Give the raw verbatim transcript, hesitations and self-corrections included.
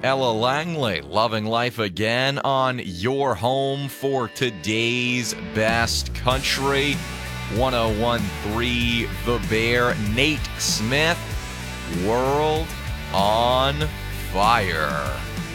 Ella Langley, loving life again on your home for today's best country. one oh one point three The Bear, Nate Smith, World on Fire.